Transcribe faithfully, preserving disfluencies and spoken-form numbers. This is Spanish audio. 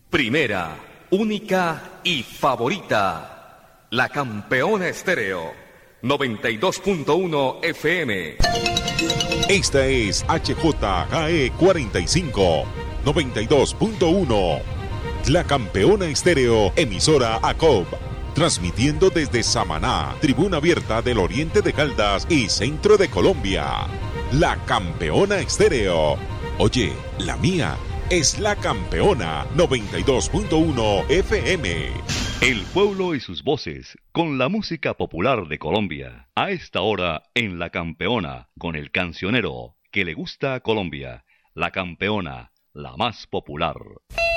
Primera, única y favorita. La Campeona Estéreo. noventa y dos punto uno F M. Esta es H J K E cuarenta y cinco, noventa y dos punto uno. La Campeona Estéreo, emisora A C O B. Transmitiendo desde Samaná, tribuna abierta del oriente de Caldas y centro de Colombia. La Campeona Estéreo. Oye, la mía es La Campeona, noventa y dos punto uno F M. El pueblo y sus voces, con la música popular de Colombia. A esta hora, en La Campeona, con el cancionero que le gusta a Colombia. La Campeona, la más popular.